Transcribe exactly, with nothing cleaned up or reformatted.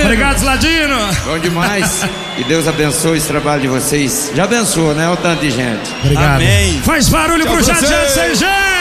Obrigado, Ladino. Bom demais. E Deus abençoe esse trabalho de vocês. Já abençoou, né? O tanto de gente. Obrigado. Amém. Faz barulho Tchau pro pra Jadiel você. C G.